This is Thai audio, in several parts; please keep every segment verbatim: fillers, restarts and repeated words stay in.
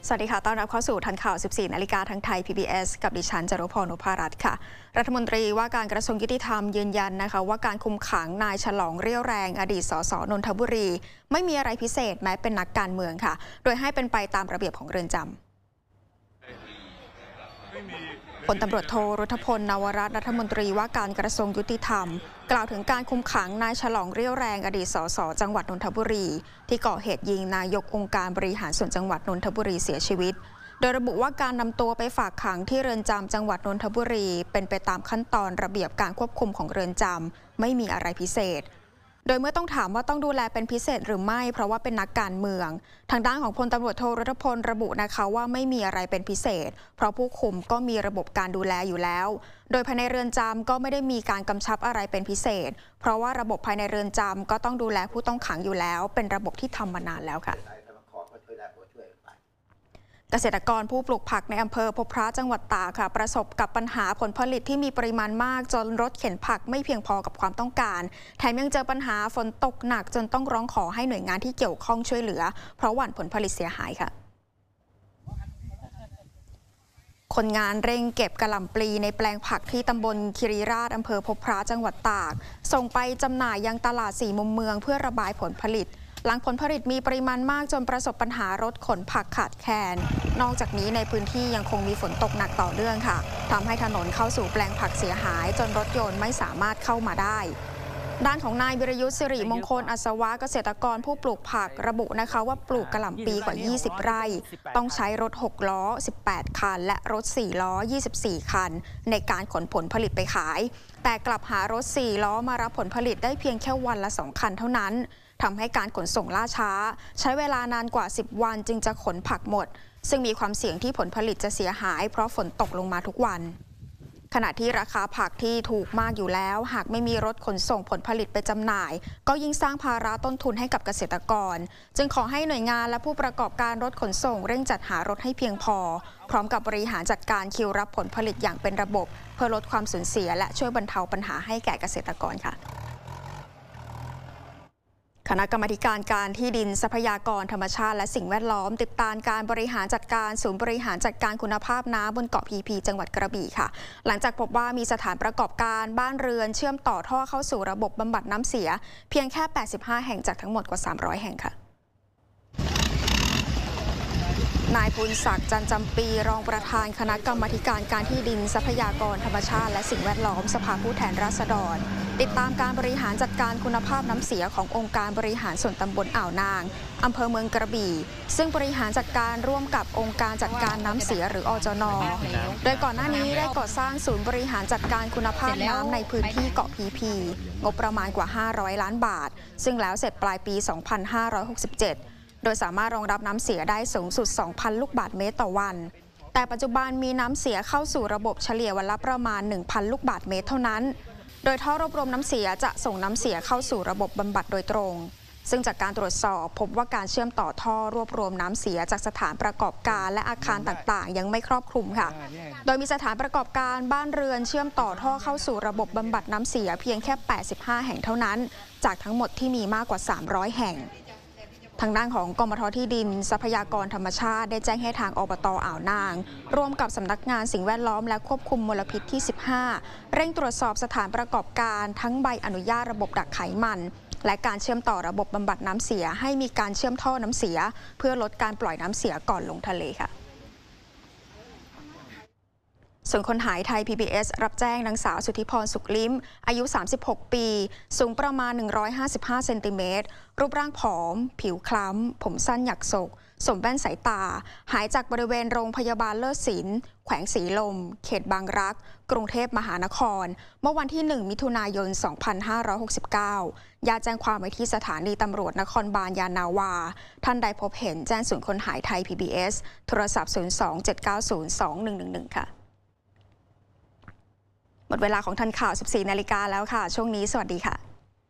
สวัสดีค่ะต้อนรับเข้าสู่ทันข่าว สิบสี่ นาฬิกาทางไทย พี บี เอส กับดิฉันจารุพร อุภารัตน์ค่ะรัฐมนตรีว่าการกระทรวงยุติธรรมยืนยันนะคะว่าการคุมขังนายฉลองเรี่ยวแรงอดีตสสนนทบุรีไม่มีอะไรพิเศษแม้เป็นนักการเมืองค่ะโดยให้เป็นไปตามระเบียบของเรือนจำพลตำรวจโทรุธพล นวรัตน์รัฐมนตรีว่าการกระทรวงยุติธรรมกล่าวถึงการคุมขังนายฉลองเรี่ยวแรงอดีตสสจังหวัดนนทบุรีที่ก่อเหตุยิงนายกองค์การบริหารส่วนจังหวัดนนทบุรีเสียชีวิตโดยระบุว่าการนำตัวไปฝากขังที่เรือนจำจังหวัดนนทบุรีเป็นไปตามขั้นตอนระเบียบการควบคุมของเรือนจำไม่มีอะไรพิเศษโดยเมื่อต้องถามว่าต้องดูแลเป็นพิเศษหรือไม่เพราะว่าเป็นนักการเมืองทางด้านของพลตำรวจโทรุธพลระบุนะคะว่าไม่มีอะไรเป็นพิเศษเพราะผู้คุมก็มีระบบการดูแลอยู่แล้วโดยภายในเรือนจำก็ไม่ได้มีการกำชับอะไรเป็นพิเศษเพราะว่าระบบภายในเรือนจำก็ต้องดูแลผู้ต้องขังอยู่แล้วเป็นระบบที่ทำมานานแล้วค่ะเกษตรกรผู้ปลูกผักในอำเภอพบพระจังหวัดตากค่ะประสบกับปัญหาผลผลิตที่มีปริมาณมากจนรถเข็นผักไม่เพียงพอกับความต้องการแถมยังเจอปัญหาฝนตกหนักจนต้องร้องขอให้หน่วยงานที่เกี่ยวข้องช่วยเหลือเพราะหวั่นผลผลิตเสียหายค่ะคนงานเร่งเก็บกะหล่ำปลีในแปลงผักที่ตำบลคิริราชอำเภอพบพระจังหวัดตากส่งไปจำหน่ายยังตลาดสี่มุมเมืองเพื่อระบายผลผลิตหลังผลผลิตมีปริมาณมากจนประสบปัญหารถขนผักขาดแคลนนอกจากนี้ในพื้นที่ยังคงมีฝนตกหนักต่อเนื่องค่ะทำให้ถนนเข้าสู่แปลงผักเสียหายจนรถยนต์ไม่สามารถเข้ามาได้ด้านของนายวิรยุทธสิริมงคลอัศวะเกษตรกรผู้ปลูกผักระบุนะคะว่าปลูกกะหล่ำปีกว่ายี่สิบไร่ต้องใช้รถหกล้อสิบแปดคันและรถสี่ล้อยี่สิบสี่คันในการขนผลผลิตไปขายแต่กลับหารถสี่ล้อมารับผลผลิตได้เพียงแค่วันละสองคันเท่านั้นทำให้การขนส่งล่าช้าใช้เวลานานกว่าสิบวันจึงจะขนผักหมดซึ่งมีความเสี่ยงที่ผลผลิตจะเสียหายเพราะฝนตกลงมาทุกวันขณะที่ราคาผักที่ถูกมากอยู่แล้วหากไม่มีรถขนส่งผลผลิตไปจำหน่ายก็ยิ่งสร้างภาระต้นทุนให้กับเกษตรกรจึงขอให้หน่วยงานและผู้ประกอบการรถขนส่งเร่งจัดหารถให้เพียงพอพร้อมกับบริหารจัดการคิวรับผลผลิตอย่างเป็นระบบเพื่อลดความสูญเสียและช่วยบรรเทาปัญหาให้แก่เกษตรกรค่ะคณะกรรมาการการที่ดินทรัพยากรธรรมชาติและสิ่งแวดล้อมติดตามการบริหารจัดการศูนย์บริหารจัดการคุณภาพน้ำบนเกาะพีพีจังหวัดกระบี่ค่ะหลังจากพบว่ามีสถานประกอบการบ้านเรือนเชื่อมต่อท่อเข้าสู่ระบบบำบัดน้ำเสียเพียงแค่แปดสิบห้าแห่งจากทั้งหมดกว่าสามร้อยแห่งค่ะนายภูลศักดิ์จันจำปีรองประธานคณะกรรมาการการที่ดินทรัพยากรธรรมชาติและสิ่งแวดล้อมสภาผู้แทนราษฎรติดตามการบริหารจัดการคุณภาพน้ำเสียขององค์การบริหารส่วนตำบลอ่าวนางอำเภอเมืองกระบี่ซึ่งบริหารจัดการร่วมกับองค์การจัดการน้ำเสียหรืออจน.โดยก่อนหน้านี้ได้ก่อสร้างศูนย์บริหารจัดการคุณภาพน้ำในพื้นที่เกาะพีพีงบประมาณกว่าห้าร้อยล้านบาทซึ่งแล้วเสร็จปลายปี สองพันห้าร้อยหกสิบเจ็ดโดยสามารถรองรับน้ำเสียได้สูงสุด สองพัน ลูกบาศก์เมตรต่อวันแต่ปัจจุบันมีน้ำเสียเข้าสู่ระบบเฉลี่ยวันละประมาณ หนึ่งพัน ลูกบาศก์เมตรเท่านั้นโดยท่อรวบรวมน้ำเสียจะส่งน้ำเสียเข้าสู่ระบบบำบัดโดยตรงซึ่งจากการตรวจสอบพบว่าการเชื่อมต่อท่อรวบรวมน้ำเสียจากสถานประกอบการและอาคารต่างๆยังไม่ครอบคลุมค่ะโดยมีสถานประกอบการบ้านเรือนเชื่อมต่อท่อเข้าสู่ระบบบำบัดน้ำเสียเพียงแค่แปดสิบห้าแห่งเท่านั้นจากทั้งหมดที่มีมากกว่าสามร้อยแห่งทางด้านของกมท.ที่ดินทรัพยากรธรรมชาติได้แจ้งให้ทางอบต.อ่าวนางร่วมกับสำนักงานสิ่งแวดล้อมและควบคุมมลพิษที่สิบห้าเร่งตรวจสอบสถานประกอบการทั้งใบอนุญาตระบบดักไขมันและการเชื่อมต่อระบบบำบัดน้ำเสียให้มีการเชื่อมท่อน้ำเสียเพื่อลดการปล่อยน้ำเสียก่อนลงทะเลค่ะส่วนคนหายไทย พี บี เอส รับแจ้งนางสาวสุทธิพรสุขลิ้มอายุสามสิบหกปีสูงประมาณหนึ่งร้อยห้าสิบห้าเซนติเมตรรูปร่างผอมผิวคล้ำผมสั้นหยักโศกสวมแว่นสายตาหายจากบริเวณโรงพยาบาลเลิศศิลป์แขวงศรีลมเขตบางรักกรุงเทพมหานครเมื่อวันที่หนึ่งมิถุนายนสองพันห้าร้อยหกสิบเก้าญาติแจ้งความไว้ที่สถานีตำรวจนครบาลยานนาวาท่านใดพบเห็นแจ้งศูนย์คนหายไทย พี บี เอส โทรศัพท์ศูนย์ สอง เจ็ด เก้า ศูนย์ สอง หนึ่ง หนึ่ง หนึ่งค่ะหมดเวลาของทันข่าว สิบสี่ นาฬิกาแล้วค่ะช่วงนี้สวัสดีค่ะ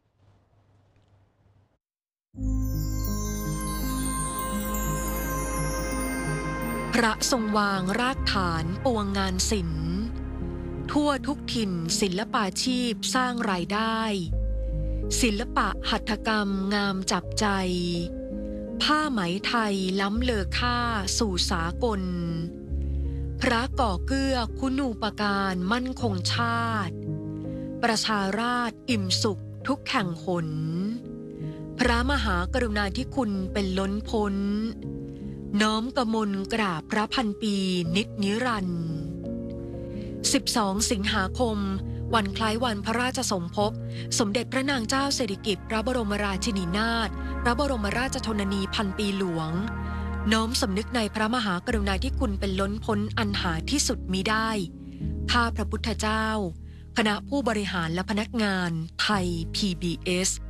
พระทรงวางรากฐานปวงงานศิลป์ทั่วทุกถิ่นศิลปาชีพสร้างรายได้ศิลปะหัตถกรรมงามจับใจผ้าไหมไทยล้ำเลอค่าสู่สากลพระก่อเกื้อคุณูปการมั่นคงชาติประชาราษฎร์อิ่มสุขทุกแห่งหนพระมหากรุณาธิคุณเป็นล้นพ้นน้อมกมลกราบพระพันปีนิจนิรันดร์สิบสองสิงหาคมวันคล้ายวันพระราชสมภพสมเด็จพระนางเจ้าสิริกิติ์พระบรมราชินีนาถพระบรมราชชนนีพันปีหลวงน้อมสำนึกในพระมหากรุณาธิคุณเป็นล้นพ้นอันหาที่สุดมิได้ข้าพระพุทธเจ้าคณะผู้บริหารและพนักงานไทย พี บี เอส